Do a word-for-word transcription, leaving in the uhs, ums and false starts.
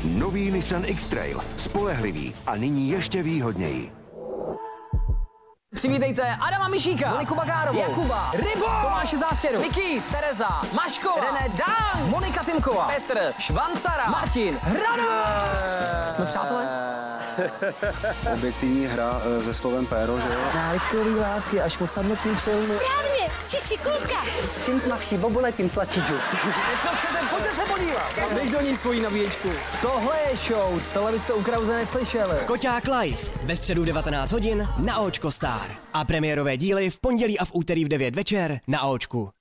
Nový Nissan X-Trail. Spolehlivý a nyní ještě výhodněji. Přivítejte Adama Mišíka, Moniku Bagárovou, Jakuba, Rybu, Tomáše Zástěru, Vikýř, Tereza, Maškova, René Dang, Monika Timková, Petr, Švancara, Martin, Hranu. Jsme přátelé? Objektivní hra se slovem péro, že jo? Návykový látky až po samotným přilnu. Správně, jsi šikulka. Čím tmavší bobule, tím sladší džus. Jestli chcete, pojďte se podívat. Dej do ní svoji nabíječku. Tohle je show, tohle byste u Krause neslyšeli. Koťák live ve středu devatenáct hodin na Očko Star. A premiérové díly v pondělí a v úterý v devět večer na Očku.